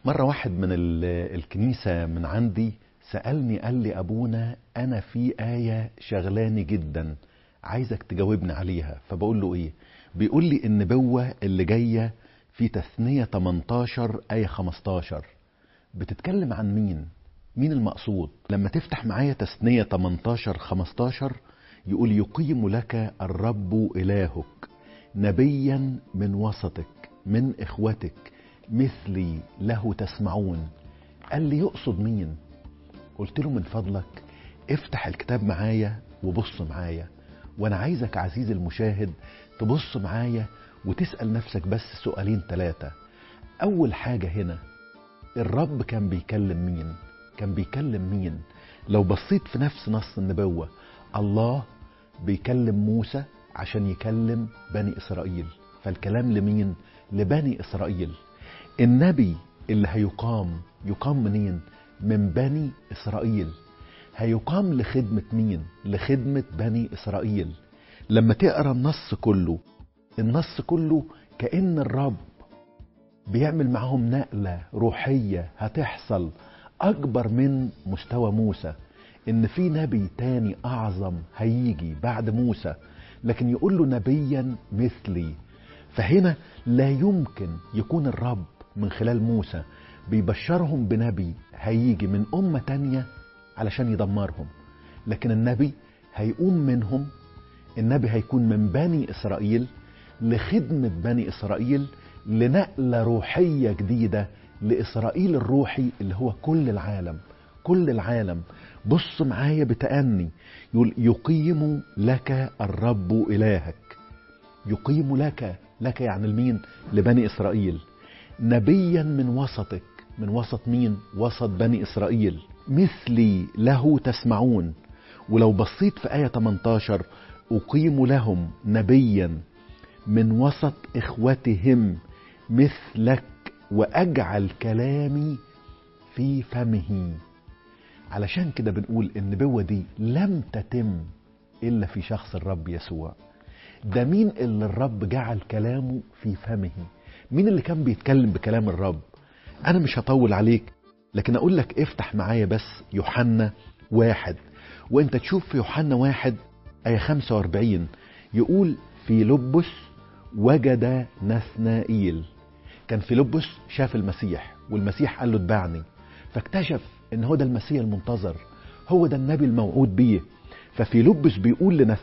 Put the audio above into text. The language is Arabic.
مرة واحد من الكنيسة من عندي سألني، قال لي أبونا أنا في آية شغلاني جدا عايزك تجاوبني عليها. فبقول له إيه؟ بيقول لي النبوة اللي جاية في تثنية 18 آية 15 بتتكلم عن مين؟ مين المقصود؟ لما تفتح معايا تثنية 18 15 يقول يقيم لك الرب إلهك نبيا من وسطك من إخوتك مثلي له تسمعون. قال لي يقصد مين؟ قلت له من فضلك افتح الكتاب معايا وبص معايا، وانا عايزك عزيزي المشاهد تبص معايا وتسأل نفسك بس سؤالين 3. اول حاجة هنا، الرب كان بيكلم مين؟ كان بيكلم مين؟ لو بصيت في نفس نص النبوة، الله بيكلم موسى عشان يكلم بني إسرائيل، فالكلام لمين؟ لبني إسرائيل. النبي اللي يقام منين؟ من بني إسرائيل. هيقام لخدمة مين؟ لخدمة بني إسرائيل. لما تقرأ النص كله كأن الرب بيعمل معهم نقلة روحية هتحصل أكبر من مستوى موسى، إن في نبي تاني أعظم هيجي بعد موسى، لكن يقول له نبيا مثلي. فهنا لا يمكن يكون الرب من خلال موسى بيبشرهم بنبي هيجي من أمة تانية علشان يدمرهم، لكن النبي هيقوم منهم. النبي هيكون من بني إسرائيل لخدمة بني إسرائيل، لنقلة روحية جديدة لإسرائيل الروحي اللي هو كل العالم. كل العالم. بص معايا بتأني، يقول يقيم لك الرب إلهك. يقيم لك يعني لمين؟ لبني إسرائيل. نبيا من وسطك. من وسط مين؟ وسط بني إسرائيل. مثلي له تسمعون. ولو بصيت في آية 18 أقيم لهم نبيا من وسط إخوتهم مثلك وأجعل كلامي في فمه. علشان كده بنقول النبوة دي لم تتم إلا في شخص الرب يسوع. ده مين اللي الرب جعل كلامه في فمه؟ مين اللي كان بيتكلم بكلام الرب؟ أنا مش هطول عليك، لكن أقول لك افتح معايا بس يوحنا 1، وانت تشوف في يوحنا 1 آية 45 يقول فيلبس وجد نثنائيل. كان فيلبس شاف المسيح، والمسيح قال له اتبعني، فاكتشف ان هو ده المسيح المنتظر، هو ده النبي الموعود بيه. ففيلبس بيقول